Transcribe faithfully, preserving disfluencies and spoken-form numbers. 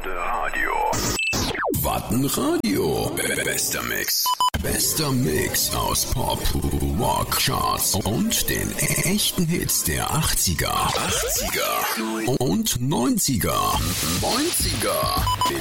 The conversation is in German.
Radio. Wattenradio. Bester Mix. Bester Mix aus Pop, Rock, Charts und den echten Hits der achtziger, achtziger und neunziger. neunziger.